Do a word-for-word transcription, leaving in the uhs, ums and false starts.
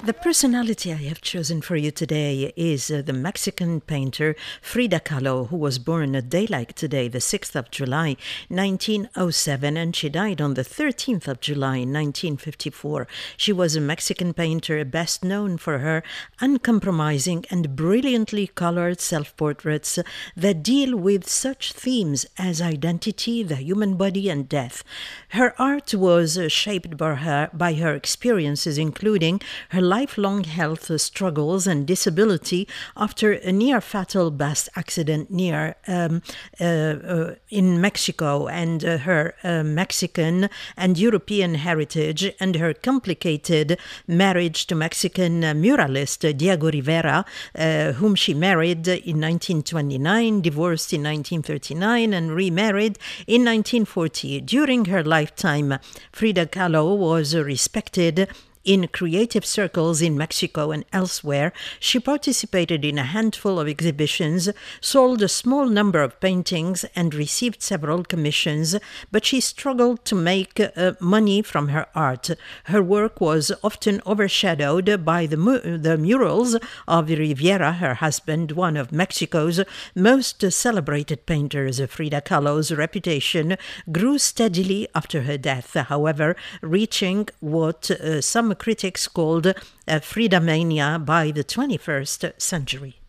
The personality I have chosen for you today is uh, the Mexican painter Frida Kahlo, who was born a day like today, the sixth of July, nineteen oh seven, and she died on the thirteenth of July, nineteen fifty-four. She was a Mexican painter best known for her uncompromising and brilliantly colored self-portraits that deal with such themes as identity, the human body, and death. Her art was uh, shaped by her, by her experiences, including her lifelong health struggles and disability after a near-fatal bus accident near um, uh, uh, in Mexico, and uh, her uh, Mexican and European heritage, and her complicated marriage to Mexican uh, muralist uh, Diego Rivera, uh, whom she married in nineteen twenty-nine, divorced in nineteen thirty-nine, and remarried in nineteen forty. During her lifetime, Frida Kahlo was uh, respected in creative circles in Mexico and elsewhere. She participated in a handful of exhibitions, sold a small number of paintings, and received several commissions, but she struggled to make uh, money from her art. Her work was often overshadowed by the, mu- the murals of Rivera, her husband, one of Mexico's most celebrated painters. Frida Kahlo's reputation grew steadily after her death, however, reaching what uh, some critics called uh, Frida mania by the twenty-first century.